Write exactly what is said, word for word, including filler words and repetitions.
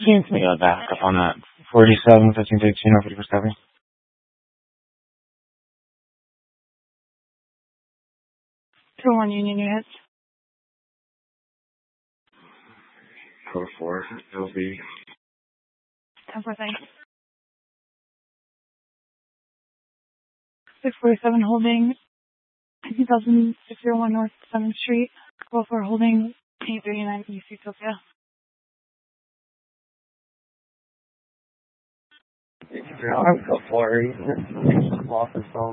Seems to me a backup on that. forty-seven, fifteen, sixteen, or fifty-four, seven. two one Union units. Code four, L B. ten four, thanks. six forty-seven holding two thousand six oh one North seventh Street. Code four holding eight thirty-nine East Utopia. I'm so sorry. Lost his phone.